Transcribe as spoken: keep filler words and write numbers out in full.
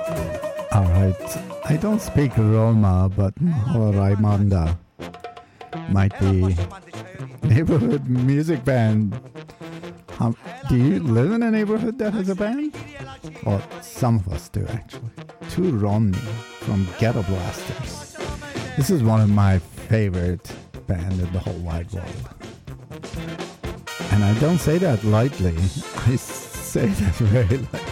Alright, I don't speak Roma, but Raimanda might be neighborhood music band. Um, do you live in a neighborhood that has a band? Well, some of us do, actually. Two Romney from Ghetto Blasters. This is one of my favorite bands in the whole wide world. And I don't say that lightly. I say that very lightly.